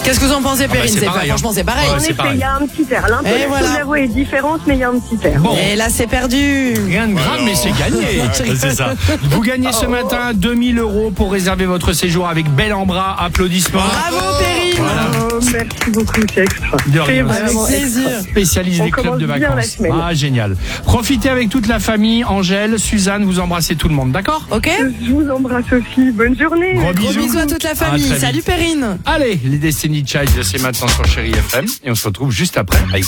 Qu'est-ce que vous en pensez, Perrine? c'est pareil, franchement, c'est pareil. Ouais, En c'est effet, pareil. il y a un petit air. L'intonation voilà. de la voix est différente, mais il y a un petit air. Bon. Et là, c'est perdu. Rien de grave, mais c'est gagné. C'est ça. Vous gagnez ce matin 2000 € pour réserver votre séjour avec Bel en Bras. Applaudissements. Bravo, Perrine. Oh, merci beaucoup, c'est extra. De rien. C'est vraiment Avec plaisir. extra. Spécialiste On des clubs commence de bien la vacances. semaine. Ah, génial. Profitez avec toute la famille. Angèle, Suzanne, vous embrassez tout le monde, d'accord? Ok? Je vous embrasse aussi. Bonne journée. Gros Gros bisous à toute la famille. très vite. Salut, Perrine. Allez, les Destiny Child, c'est maintenant sur Chérie FM. Et on se retrouve juste après avec